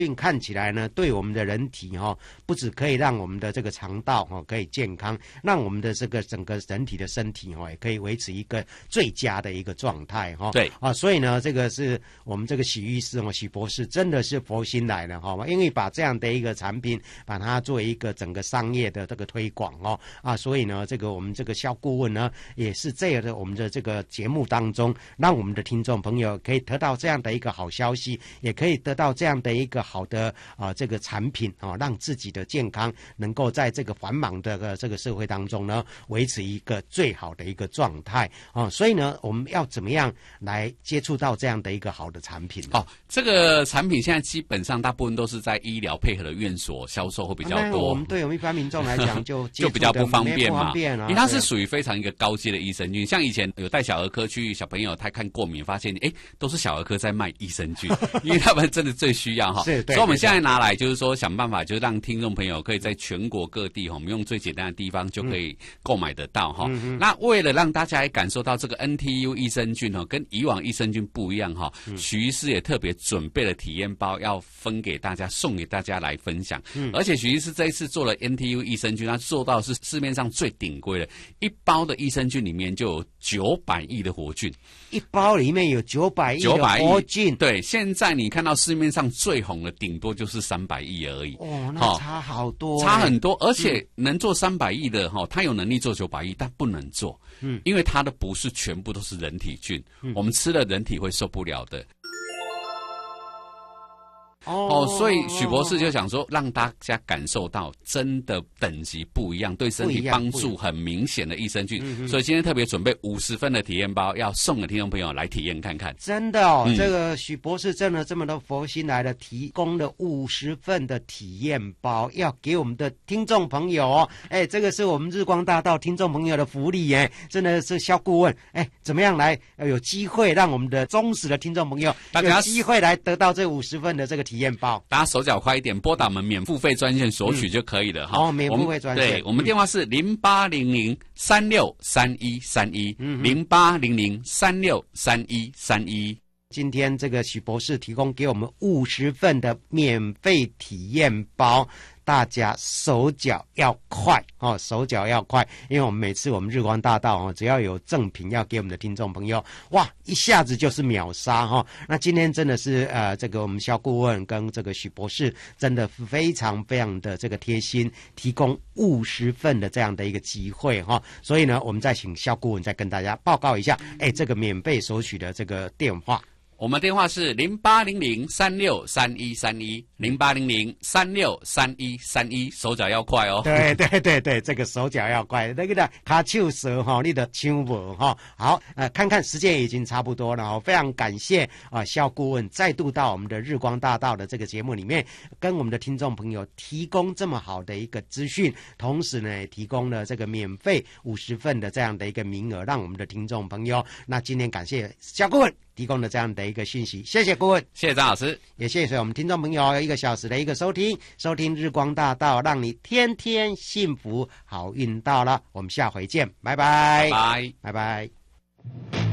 看起来呢，对我们的人体不只可以让我们的这个肠道可以健康，让我们的这个整个人体的身体也可以维持一个最佳的一个状态对啊，所以呢，这个是我们这个许医师许博士真的是佛心来了因为把这样的一个产品把它做一个整个商业的这个推广所以呢，这个我们这个肖顾问呢也是这样的，我们的这个节目当中，让我们的听众朋友可以得到这样的一个好消息，也可以得到这样的一个好的这个产品让自己的健康能够在这个繁忙的这个社会当中呢，维持一个最好的一个状态所以呢，我们要怎么样来接触到这样的一个好的产品呢？ 这个产品现在基本上大部分都是在医疗配合的院所销售会比较多。 我们对我们一般民众来讲就比较不方便嘛， 因为它是属于非常一个高阶的益生菌。像以前有带小儿科去，小朋友他看过敏，发现都是小儿科在卖益生菌，因为他们真的最需要所以我们现在拿来就是说想办法，就是让听众朋友可以在全国各地我们用最简单的地方就可以购买得到那为了让大家也感受到这个 NTU 益生菌跟以往益生菌不一样许医师也特别准备了体验包，要分给大家，送给大家来分享。而且许医师这一次做了 NTU 益生菌，他做到是市面上最顶规的，一包的益生菌里面就有900亿的活菌， 一包里面有900亿的活菌。 对，现在你看到市面上最红的顶多就是300亿而已。 那差好多差很多。而且能做300亿的他有能力做900亿，但不能做，因为它的不是全部都是人体菌，我们吃了人体会受不了的。所以许博士就想说，让大家感受到真的等级不一样，对身体帮助很明显的益生菌。所以今天特别准备50份的体验包，要送给听众朋友来体验看看。 真的这个许博士真的这么多佛心来了，提供了50份的体验包，要给我们的听众朋友这个是我们日光大道听众朋友的福利真的是肖顾问怎么样来有机会让我们的忠实的听众朋友有机会来得到这50份的这个体验包， 大家手脚快一点，拨打我们免付费专线索取就可以了免付费专线。 对，我们电话是08003631310800363131。 今天这个许博士提供给我们50份的免费体验包，大家手脚要快手脚要快，因为我们每次我们日光大道只要有赠品要给我们的听众朋友，哇，一下子就是秒杀那今天真的是这个我们肖顾问跟这个许博士真的非常非常的这个贴心，提供50份的这样的一个机会所以呢，我们再请肖顾问再跟大家报告一下这个免费索取的这个电话。 我们电话是08003631310800363131，手脚要快对，这个手脚要快，那个的卡手舌你的手无好，看看时间已经差不多了非常感谢肖顾问再度到我们的日光大道的这个节目里面，跟我们的听众朋友提供这么好的一个资讯，同时呢，提供了这个免费50份的这样的一个名额，让我们的听众朋友。那今天感谢肖顾问提供了这样的一个讯息，谢谢顾问， 谢谢张老师， 也谢谢我们听众朋友1个小时的一个收听日光大道，让你天天幸福好运到了，我们下回见，拜拜， 拜拜， 拜拜。